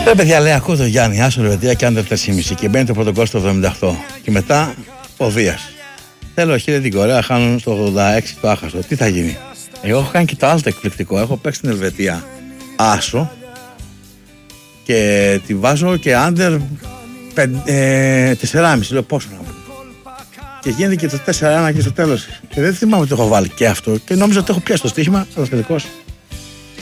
Ρε παιδιά, λέει, ακούω το Γιάννη, άσο Ελβετία και άντερ 4,5 και μπαίνει το πρώτο γκολ στο 78 και μετά ο Δίας. Θέλω χίλια την Κορέα, χάνουν στο 86 το άχαστο. Τι θα γίνει? Εγώ έχω κάνει και το άλλο το εκπληκτικό. Έχω παίξει την Ελβετία άσο και τη βάζω και άντερ 4,5. Λέω πόσο να πω. Και γίνεται και το 4-1 και στο τέλος. Και δεν θυμάμαι ότι το έχω βάλει και αυτό. Και νόμιζα ότι έχω πιάσει το στοίχημα, αλλά τελικώς